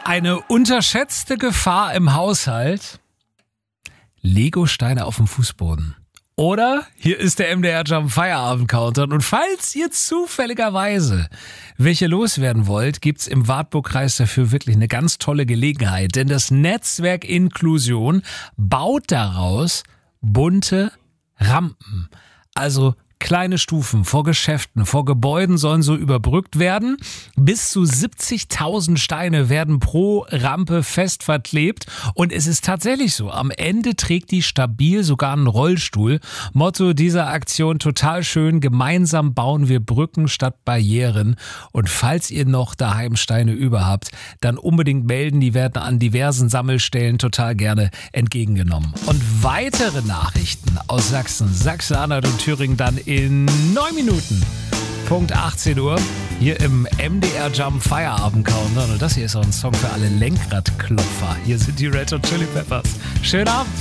Eine unterschätzte Gefahr im Haushalt: Legosteine auf dem Fußboden. Oder hier ist der MDR Jump Feierabend Countdown. Und falls ihr zufälligerweise welche loswerden wollt, gibt's im Wartburgkreis dafür wirklich eine ganz tolle Gelegenheit. Denn das Netzwerk Inklusion baut daraus bunte Rampen. Also kleine Stufen vor Geschäften, vor Gebäuden sollen so überbrückt werden. Bis zu 70.000 Steine werden pro Rampe fest verklebt. Und es ist tatsächlich so, am Ende trägt die stabil sogar einen Rollstuhl. Motto dieser Aktion: total schön, gemeinsam bauen wir Brücken statt Barrieren. Und falls ihr noch daheim Steine über habt, dann unbedingt melden. Die werden an diversen Sammelstellen total gerne entgegengenommen. Und weitere Nachrichten aus Sachsen, Sachsen-Anhalt und Thüringen dann in 9 Minuten. Punkt 18 Uhr. Hier im MDR Jump Feierabend Countdown. Und das hier ist auch ein Song für alle Lenkradklopfer. Hier sind die Red Hot Chili Peppers. Schönen Abend.